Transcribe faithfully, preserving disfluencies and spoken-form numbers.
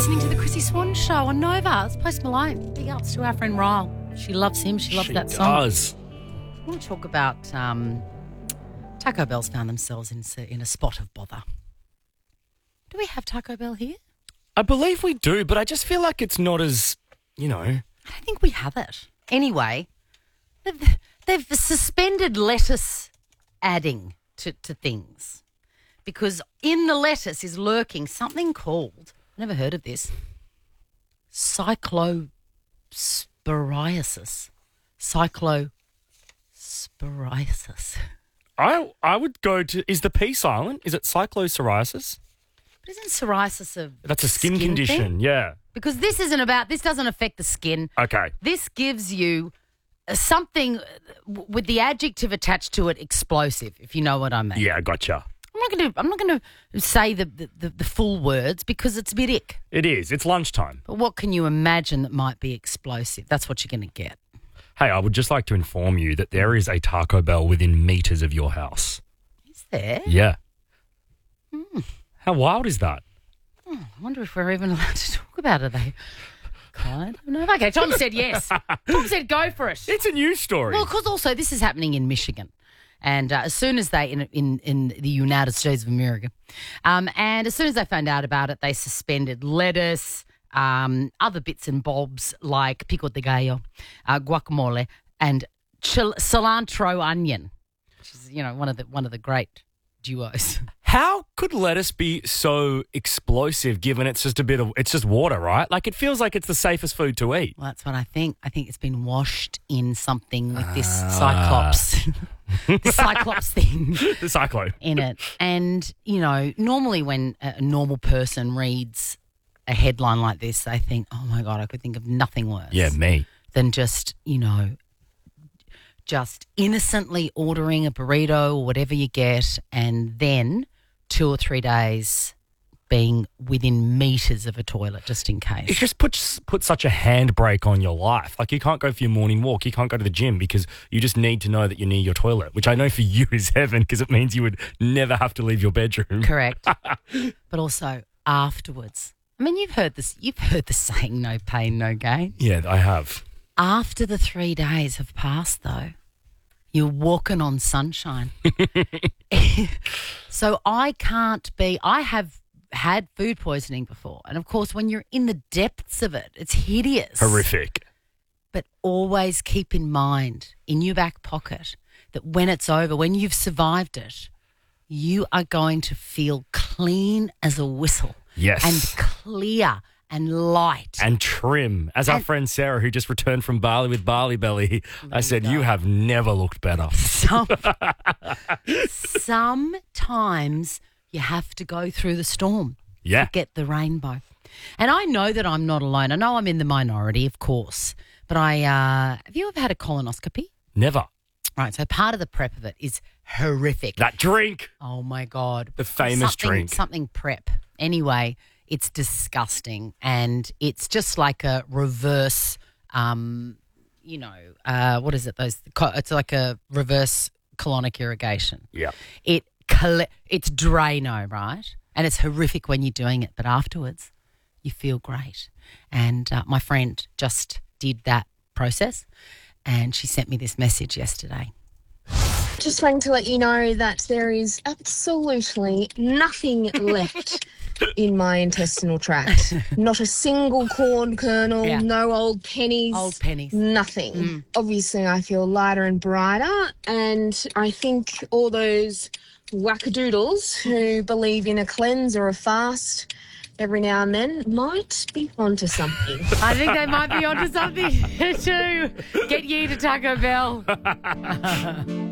listening to the Chrissy Swan Show on Nova. It's Post Malone. Big ups to our friend Ryle. She loves him. She loves She that song. does. I want to talk about um, Taco Bell's found themselves in, in a spot of bother. Do we have Taco Bell here? I believe we do, but I just feel like it's not as, you know. I don't think we have it. Anyway, they've, they've suspended lettuce adding to, to things because in the lettuce is lurking something called, I've never heard of this, cyclosporiasis. Cyclosporiasis. I I would go to, is the P silent? Is it cyclopsoriasis? But isn't psoariasis a That's a skin, skin condition, thing? yeah. Because this isn't about, this doesn't affect the skin. Okay. This gives you uh, something uh, w- with the adjective attached to it, explosive, if you know what I mean. Yeah, I gotcha. I'm not going to. I'm not going to say the, the, the, the full words because it's a bit ick. It is. It's lunchtime. But what can you imagine that might be explosive? That's what you're going to get. Hey, I would just like to inform you that there is a Taco Bell within metres of your house. Is there? Yeah. Hmm. How wild is that? Oh, I wonder if we're even allowed to talk about it. They kind of know. Okay, Tom said yes. Tom said go for it. It's a news story. Well, because also this is happening in Michigan. And uh, as soon as they, in, in in the United States of America, um, and as soon as they found out about it, they suspended lettuce, um, other bits and bobs like pico de gallo, uh, guacamole, and chil- cilantro onion, which is, you know, one of the one of the great duos. How could lettuce be so explosive given it's just a bit of, it's just water, right? Like it feels like it's the safest food to eat. Well, that's what I think. I think it's been washed in something with this Ah. cyclops, the cyclops thing. The cyclone. In it. And, you know, normally when a normal person reads a headline like this, they think, oh, my God, I could think of nothing worse. Yeah, me. Than just, you know, just innocently ordering a burrito or whatever you get and then two or three days being within metres of a toilet just in It case. just puts put such a handbrake on your life. Like you can't go for your morning walk. You can't go to the gym because you just need to know that you're near your toilet, which I know for you is heaven because it means you would never have to leave your bedroom. Correct. But also afterwards. I mean, you've heard this. You've heard the saying, no pain, no gain. Yeah, I have. After the three days have passed, though, you're walking on sunshine. So I can't be, I have had food poisoning before. And, of course, when you're in the depths of it, it's hideous. Horrific. But always keep in mind, in your back pocket, that when it's over, when you've survived it, you are going to feel clean as a whistle. Yes. And clear and light. And trim. As our And- friend Sarah, who just returned from Bali with Bali Belly, I said, you have never looked better. Some, sometimes you have to go through the storm Yeah. to get the rainbow. And I know that I'm not alone. I know I'm in the minority, of course. But I, uh, have you ever had a colonoscopy? Never. Right, so part of the prep of it is horrific. That drink. Oh, my God. The famous something, drink. Something prep. Anyway, it's disgusting. And it's just like a reverse, um, you know, uh, what is it? Those co- It's like a reverse colonic irrigation. Yeah. It coll- It's Drano, right? And it's horrific when you're doing it. But afterwards, you feel great. And uh, my friend just did that process. And she sent me this message yesterday. Just wanting to let you know that there is absolutely nothing left in my intestinal tract. Not a single corn kernel, Yeah. no old pennies. Old pennies. Nothing. Mm. Obviously, I feel lighter and brighter, and I think all those wackadoodles who believe in a cleanse or a fast every now and then might be onto something. I think they might be onto something too. Get you to Taco Bell.